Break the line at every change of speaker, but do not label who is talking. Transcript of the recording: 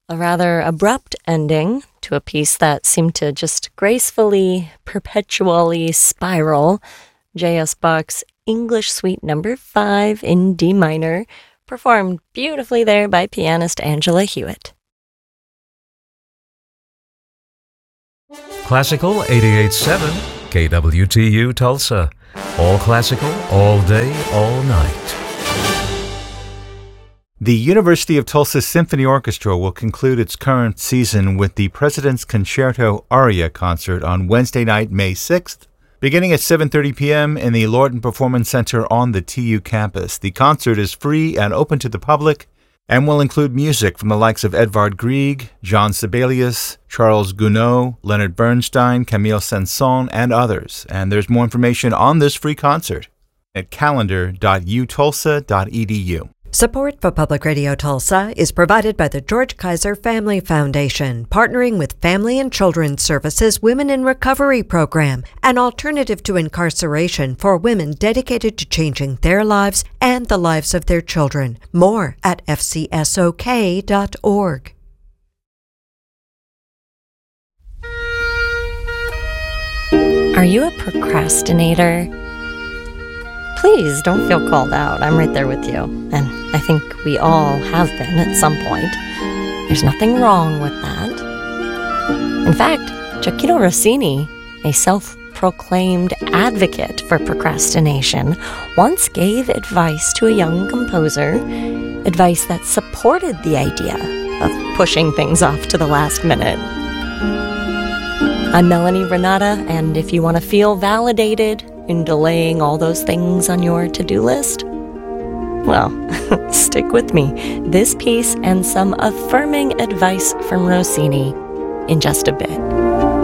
A rather abrupt ending to a piece that seemed to just gracefully, perpetually spiral. J.S. Bach's English Suite No. 5 in D minor, performed beautifully there by pianist Angela Hewitt.
Classical 88.7 KWTU Tulsa. All classical, all day, all night.
The University of Tulsa Symphony Orchestra will conclude its current season with the President's Concerto Aria concert on Wednesday night, May 6th, beginning at 7:30 p.m. in the Lorton Performance Center on the TU campus. The concert is free and open to the public and will include music from the likes of Edvard Grieg, Jean Sibelius, Charles Gounod, Leonard Bernstein, Camille Saint-Saëns, and others. And there's more information on this free concert at calendar.utulsa.edu.
Support for Public Radio Tulsa is provided by the George Kaiser Family Foundation, partnering with Family and Children's Services Women in Recovery Program, an alternative to incarceration for women dedicated to changing their lives and the lives of their children. More at fcsok.org.
Are you a procrastinator? Please don't feel called out. I'm right there with you. And I think we all have been at some point. There's nothing wrong with that. In fact, Gioacchino Rossini, a self-proclaimed advocate for procrastination, once gave advice to a young composer, advice that supported the idea of pushing things off to the last minute. I'm Melanie Renata, and if you want to feel validated in delaying all those things on your to-do list, well, stick with me. This piece and some affirming advice from Rossini in just a bit.